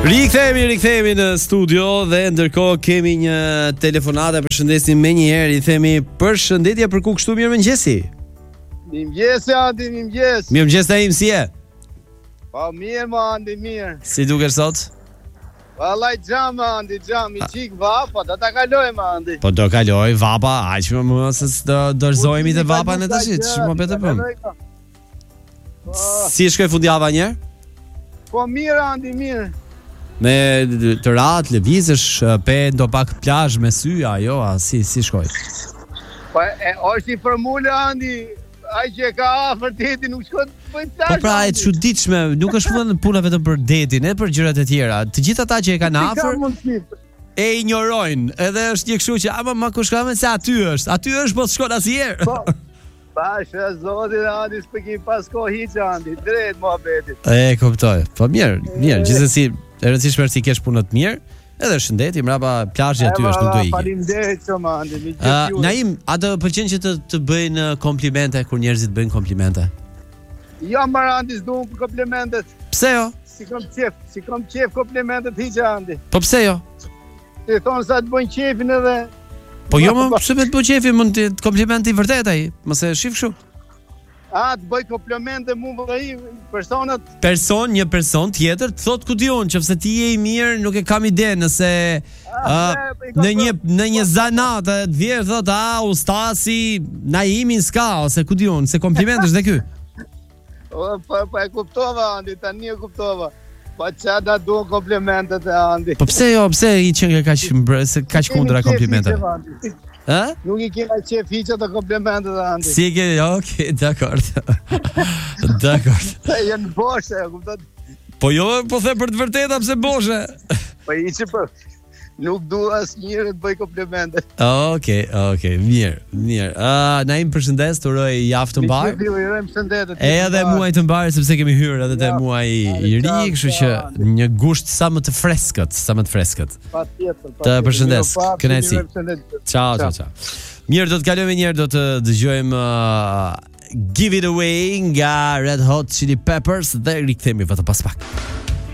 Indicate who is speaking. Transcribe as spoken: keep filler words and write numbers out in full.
Speaker 1: Rikthehemi, rikthehemi në studio dhe ndërkohë kemi një telefonate, përshëndesim me një herë, i themi përshëndetje për ku kështu mirëmëngjesi.
Speaker 2: Mirëmëngjes, Andi, mirëmëngjes.
Speaker 1: Mirëmëngjes Naim, si je?
Speaker 2: Po mirë, ma Andi, mirë.
Speaker 1: Si dukesh sot?
Speaker 2: Vallai xham, Andi, xham, i çik vapa, do ta kalojmë, Andi.
Speaker 1: Po do kaloj vapa, aq më mos do dorëzohemi te vapa në tash, ç'më bëhet të bëm. Si shkoi fundjava një?
Speaker 2: Po mirë, Andi, mirë.
Speaker 1: Me të rat, lëvizësh, pe ndo pak plazh me sy, ajo, a si si shkoi?
Speaker 2: Po e është i formula, Andi. Ai që ka afër detin nuk shkon bëj plazh.
Speaker 1: Po pra e çuditshme, nuk është vënë puna vetëm për detin, edhe për gjërat e tjera. Të gjithë ata që e kanë afër e injorojnë, edhe është një kështu që ama ma kush ka me se aty është. Aty është po shkon asnjëherë.
Speaker 2: Po. Pasha zoti Andi, s'peki pas kohë hiç Andi, drejt mohabetit.
Speaker 1: E kuptoj. Po mirë, mirë, gjithsesi e rëndësishme është të kesh punë të mirë. Edhe shëndeti, mbrapa plazhi aty është, nuk do iki.
Speaker 2: Faleminderit shumë Andi, mi
Speaker 1: Uh, Naim, a të pëlqen që të të bëjnë komplimente kur njerëzit bëjnë komplimente?
Speaker 2: Jo, marr Andi, s'duam komplimentet.
Speaker 1: Pse jo?
Speaker 2: Si kam qef, si kam qef komplimentet hiç Andi.
Speaker 1: Po pse jo?
Speaker 2: Ti thon sa të bëjnë qefin edhe.
Speaker 1: Po jo, më pse me të bëj qefi, mund të komplimenti i vërtet ai, mos e shif kështu.
Speaker 2: A, të bëj komplimente mu vëllai, personat.
Speaker 1: Person, një person tjetër të thot ku diun, nëse ti je i mirë, nuk e kam ide, nëse uh, në një në një zanat të vjen thot, "A, ustasi, Naimin s'ka", ose ku diun, se komplimenti është dhe ky.
Speaker 2: O, po po e kuptova Andi, tani e kuptova. Po çfarë da duan komplimentet e Andi.
Speaker 1: Po pse jo, pse i qenë kaq se kaq kundra komplimente? Ë?
Speaker 2: Nuk i kena qef hiç ato komplimentet e Andi.
Speaker 1: Si e ke? Okej, dakor. Dakor.
Speaker 2: Janë boshe, e kupton?
Speaker 1: Po jo, po the për të vërteta pse boshe.
Speaker 2: Po hiç po. Nuk dua asnjëherë të bëj komplimente.
Speaker 1: Okej, okej, mirë, mirë. Ah, uh, Naim, përshëndes, të uroj javë të mbar.
Speaker 2: Mi urojmë shëndet.
Speaker 1: Edhe muaj të mbar sepse kemi hyrë edhe te muaji i ri, kështu që një gusht sa më të freskët, sa më të freskët.
Speaker 2: Patjetër.
Speaker 1: Të përshëndes. Kënaqësi. Ciao, ciao, ciao. Mirë, do të kalojmë një herë, do të dëgjojmë uh, Give It Away nga Red Hot Chili Peppers dhe rikthehemi vetëm pas pak.